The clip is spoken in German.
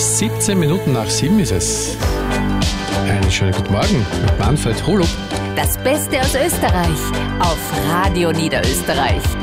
17 Minuten nach 7 ist es. Einen schönen guten Morgen mit Manfred Holub. Das Beste aus Österreich auf Radio Niederösterreich.